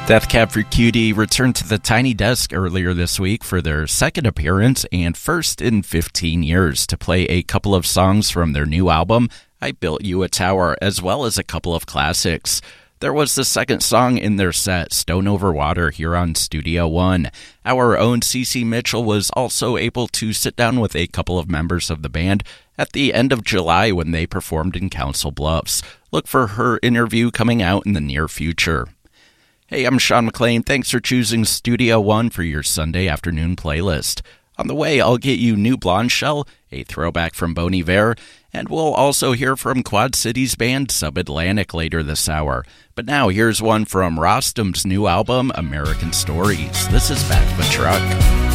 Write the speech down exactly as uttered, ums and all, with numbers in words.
Death Cab for Cutie returned to the Tiny Desk earlier this week for their second appearance and first in fifteen years to play a couple of songs from their new album, I Built You a Tower, as well as a couple of classics. There was the second song in their set, Stone Over Water, here on Studio One. Our own Cece Mitchell was also able to sit down with a couple of members of the band at the end of July when they performed in Council Bluffs. Look for her interview coming out in the near future. Hey, I'm Sean McLean. Thanks for choosing Studio One for your Sunday afternoon playlist. On the way, I'll get you New Blonde Shell, a throwback from Bon Iver, and we'll also hear from Quad Cities band Sub-Atlantic later this hour. But now, here's one from Rostam's new album, American Stories. This is Back of a Truck.